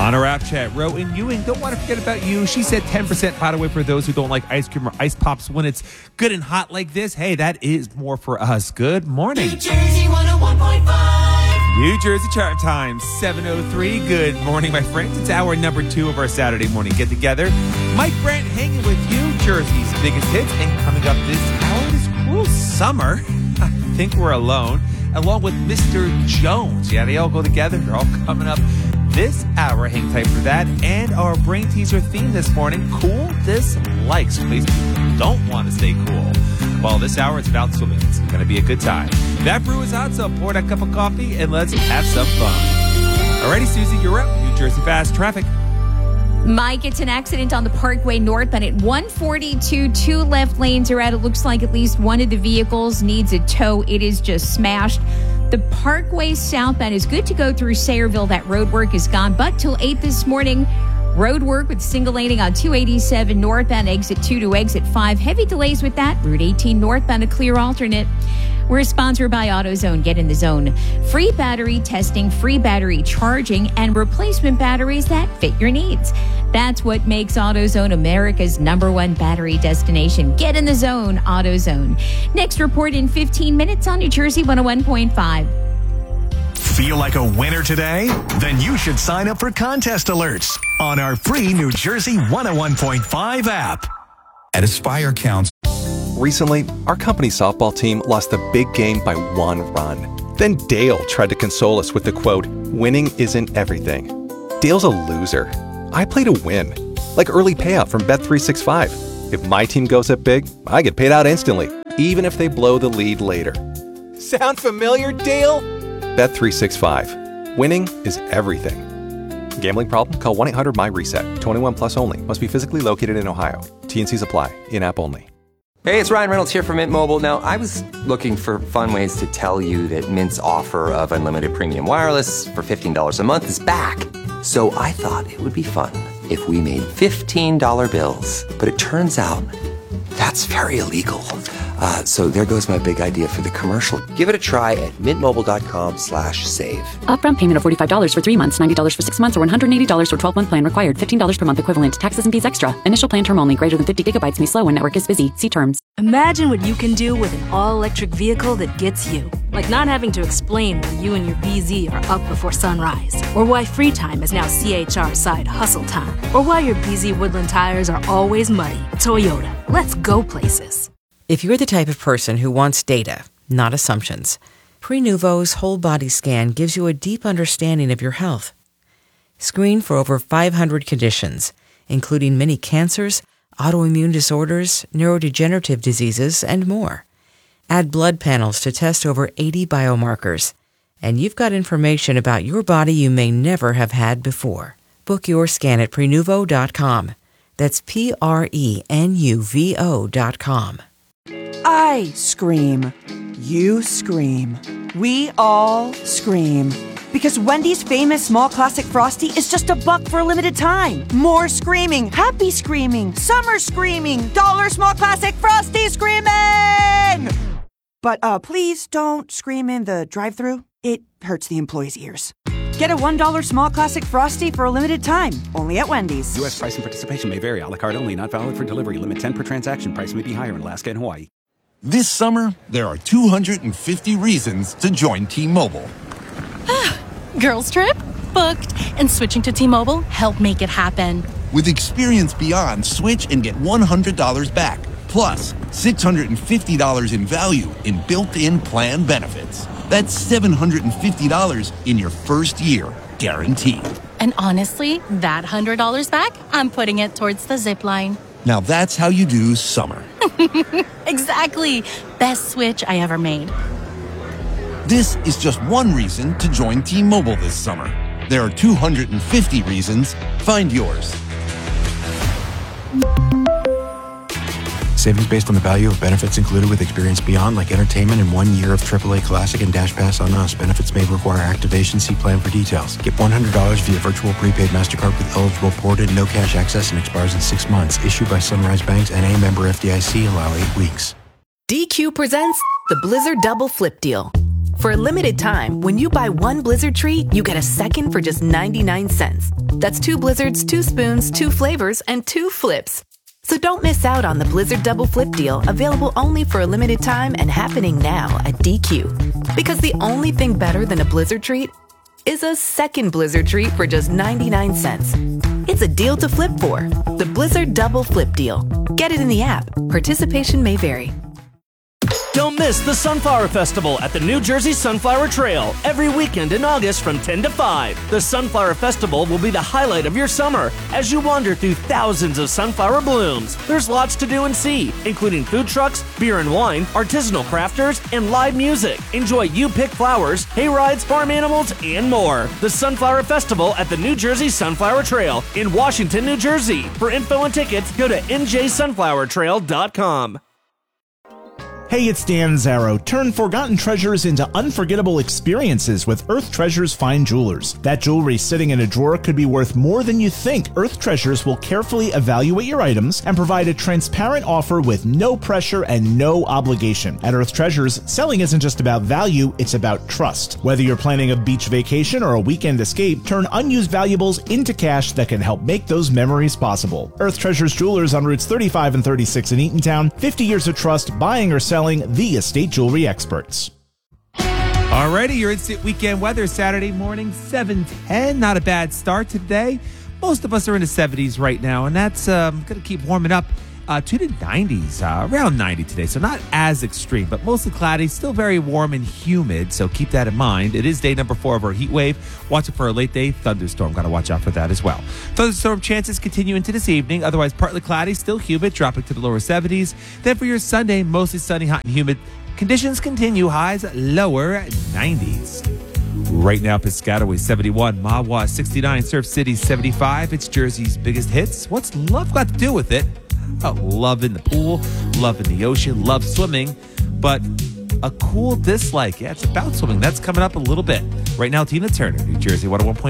On our app chat, Ro and Ewing, don't want to forget about you. She said 10% pot away for those who don't like ice cream or ice pops when it's good and hot like this. Hey, that is more for us. Good morning. New Jersey 101.5. New Jersey Chart Time, 7:03. Good morning, my friends. It's hour number 2 of our Saturday morning get-together. Mike Brandt hanging with you, Jersey's biggest hits. And coming up this hour, this cruel summer, I think we're alone, along with Mr. Jones. Yeah, they all go together. They're all coming up this hour. Hang tight for that. And our brain teaser theme this morning, cool dislikes. Please don't want to stay cool. Well, this hour it's about swimming. It's going to be a good time. That brew is hot, so pour that cup of coffee and let's have some fun. Alrighty, Susie, you're up. New Jersey Fast Traffic. Mike, it's an accident on the Parkway northbound at 142. 2 left lanes are out. It looks like at least one of the vehicles needs a tow. It is just smashed. The Parkway southbound is good to go through Sayreville. That road work is gone, but till 8 this morning, road work with single laning on 287 northbound, exit 2 to exit 5. Heavy delays with that. Route 18 northbound, a clear alternate. We're sponsored by AutoZone. Get in the zone. Free battery testing, free battery charging, and replacement batteries that fit your needs. That's what makes AutoZone America's #1 battery destination. Get in the zone, AutoZone. Next report in 15 minutes on New Jersey 101.5. Feel like a winner today? Then you should sign up for contest alerts on our free New Jersey 101.5 app. At Aspire Counts. Recently, our company's softball team lost a big game by 1 run. Then Dale tried to console us with the quote, "Winning isn't everything." Dale's a loser. I play to win, like early payout from Bet365. If my team goes up big, I get paid out instantly, even if they blow the lead later. Sound familiar, Dale? Bet365. Winning is everything. Gambling problem? Call 1-800-MY-RESET. 21 plus only. Must be physically located in Ohio. T&Cs apply. In-app only. Hey, it's Ryan Reynolds here from Mint Mobile. Now, I was looking for fun ways to tell you that Mint's offer of unlimited premium wireless for $15 a month is back. So I thought it would be fun if we made $15 bills. But it turns out that's very illegal. So there goes my big idea for the commercial. Give it a try at mintmobile.com/save. Upfront payment of $45 for 3 months, $90 for 6 months, or $180 for 12-month plan required. $15 per month equivalent. Taxes and fees extra. Initial plan term only. Greater than 50 gigabytes may slow when network is busy. See terms. Imagine what you can do with an all-electric vehicle that gets you. Like not having to explain why you and your BZ are up before sunrise. Or why free time is now CHR side hustle time. Or why your BZ Woodland tires are always muddy. Toyota. Let's go places. If you're the type of person who wants data, not assumptions, Prenuvo's whole body scan gives you a deep understanding of your health. Screen for over 500 conditions, including many cancers, autoimmune disorders, neurodegenerative diseases, and more. Add blood panels to test over 80 biomarkers, and you've got information about your body you may never have had before. Book your scan at Prenuvo.com. That's Prenuvo.com. I scream. You scream. We all scream. Because Wendy's famous small classic Frosty is just $1 for a limited time. More screaming, happy screaming, summer screaming, dollar small classic Frosty screaming! But please don't scream in the drive-thru. It hurts the employees' ears. Get a $1 small classic Frosty for a limited time, only at Wendy's. U.S. price and participation may vary. A la carte only, not valid for delivery. Limit 10 per transaction. Price may be higher in Alaska and Hawaii. This summer, there are 250 reasons to join T-Mobile. Girls trip? Booked. And switching to T-Mobile helped make it happen. With Experience Beyond, switch and get $100 back. Plus, $650 in value in built-in plan benefits. That's $750 in your first year, guaranteed. And honestly, that $100 back, I'm putting it towards the zip line. Now that's how you do summer. Exactly. Best switch I ever made. This is just one reason to join T-Mobile this summer. There are 250 reasons. Find yours. Savings based on the value of benefits included with Experience Beyond, like entertainment and 1 year of AAA Classic and Dash Pass on us. Benefits may require activation. See plan for details. Get $100 via virtual prepaid MasterCard with eligible ported, no cash access, and expires in 6 months. Issued by Sunrise Banks, N.A. member FDIC. Allow 8 weeks. DQ presents the Blizzard Double Flip Deal. For a limited time, when you buy one Blizzard treat, you get a second for just 99 cents. That's 2 Blizzards, 2 spoons, 2 flavors, and 2 flips. So don't miss out on the Blizzard Double Flip deal, available only for a limited time and happening now at DQ. Because the only thing better than a Blizzard treat is a second Blizzard treat for just 99 cents. It's a deal to flip for. The Blizzard Double Flip deal. Get it in the app. Participation may vary. Don't miss the Sunflower Festival at the New Jersey Sunflower Trail every weekend in August from 10 to 5. The Sunflower Festival will be the highlight of your summer as you wander through thousands of sunflower blooms. There's lots to do and see, including food trucks, beer and wine, artisanal crafters, and live music. Enjoy You Pick Flowers, hay rides, farm animals, and more. The Sunflower Festival at the New Jersey Sunflower Trail in Washington, New Jersey. For info and tickets, go to njsunflowertrail.com. Hey, it's Dan Zarrow. Turn forgotten treasures into unforgettable experiences with Earth Treasures Fine Jewelers. That jewelry sitting in a drawer could be worth more than you think. Earth Treasures will carefully evaluate your items and provide a transparent offer with no pressure and no obligation. At Earth Treasures, selling isn't just about value, it's about trust. Whether you're planning a beach vacation or a weekend escape, turn unused valuables into cash that can help make those memories possible. Earth Treasures Jewelers on routes 35 and 36 in Eatontown. 50 years of trust, buying or selling, the estate jewelry experts. Alrighty, your instant weekend weather Saturday morning, 7:10. Not a bad start today. Most of us are in the 70s right now, and that's going to keep warming up to the 90s, around 90 today. So not as extreme, but mostly cloudy, still very warm and humid. So keep that in mind. It is day number 4 of our heat wave. Watching for a late day thunderstorm. Got to watch out for that as well. Thunderstorm chances continue into this evening. Otherwise, partly cloudy, still humid, dropping to the lower 70s. Then for your Sunday, mostly sunny, hot and humid. Conditions continue, highs lower 90s. Right now, Piscataway 71, Mahwah 69, Surf City 75. It's Jersey's biggest hits. What's love got to do with it? Oh, love in the pool, love in the ocean, love swimming, but a cool dislike. Yeah, it's about swimming. That's coming up a little bit. Right now, Tina Turner, New Jersey 101.5.